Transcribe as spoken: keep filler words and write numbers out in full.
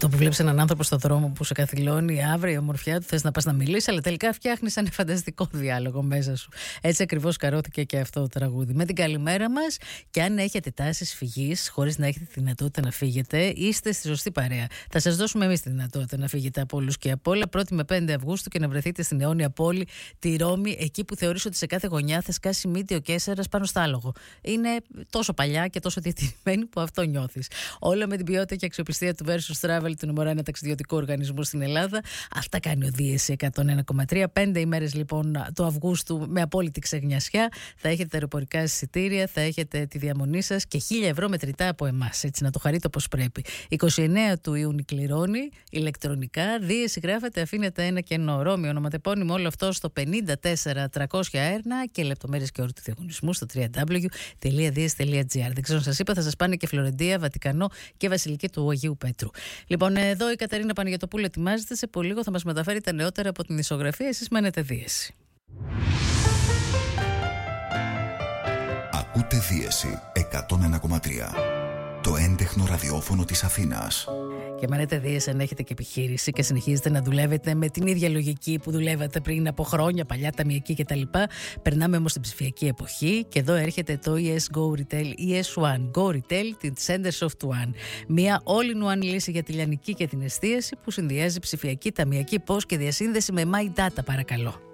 Αυτό που βλέπεις έναν άνθρωπο στον δρόμο που σε καθυλώνει αύριο η ομορφιά του, θες να πας να μιλήσεις, αλλά τελικά φτιάχνεις ένα φανταστικό διάλογο μέσα σου. Έτσι ακριβώς καρώθηκε και αυτό το τραγούδι. Με την καλημέρα μας, και αν έχετε τάσεις φυγής, χωρίς να έχετε τη δυνατότητα να φύγετε, είστε στη σωστή παρέα. Θα σας δώσουμε εμείς τη δυνατότητα να φύγετε από όλους και από όλα, πρώτη με πέντε Αυγούστου, και να βρεθείτε στην αιώνια πόλη, τη Ρώμη, εκεί που θεωρείς ότι σε κάθε γωνιά θα σκάσει μύτη ο Καίσαρας πάνω στα άλογο. Είναι τόσο παλιά και τόσο διατηρημένη που αυτό νιώθεις. Όλα με την ποιότητα και αξιοπιστία του Versus Travel, του νούμερο ένα ταξιδιωτικού οργανισμού στην Ελλάδα. Αυτά κάνει ο Δίεση εκατόν ένα κόμμα τρία. Πέντε ημέρες λοιπόν του Αυγούστου με απόλυτη ξεγνιασιά. Θα έχετε τα αεροπορικά εισιτήρια, θα έχετε τη διαμονή σας και χίλια ευρώ μετρητά από εμάς. Έτσι, να το χαρείτε όπως πρέπει. είκοσι εννέα του Ιούνιου κληρώνει ηλεκτρονικά. Δίεση γράφετε, αφήνετε ένα κενό. Ρώμη, ονοματεπώνυμο, όλο αυτό στο πενήντα τέσσερα τριακόσια έρνα, και λεπτομέρειες και όροι του διαγωνισμού στο double-u double-u double-u τελεία dies τελεία gr. Δεν ξέρω αν σας είπα, θα σας πάνε και Φλωρεντία, Βατικανό και Βασιλική του Αγίου Πέτρου. Λοιπόν, εδώ η Καταρίνα Παναγιωτοπούλου ετοιμάζεται. Σε πολύ λίγο θα μας μεταφέρει τα νεότερα από την ισογραφία. Εσείς μένετε Δίεση. Ακούτε Δίεση εκατόν ένα κόμμα τρία. Το έντεχνο ραδιόφωνο της Αθήνας. Και μένετε Δίεση αν έχετε και επιχείρηση και συνεχίζετε να δουλεύετε με την ίδια λογική που δουλεύατε πριν από χρόνια, παλιά ταμιακή κτλ. Περνάμε όμως στην ψηφιακή εποχή και εδώ έρχεται το ι ες Go Retail ι ες One. Go Retail, την Centersoft One. Μια all-in-one λύση για τη λιανική και την εστίαση που συνδυάζει ψηφιακή, ταμιακή, πώς και διασύνδεση με My Data, παρακαλώ.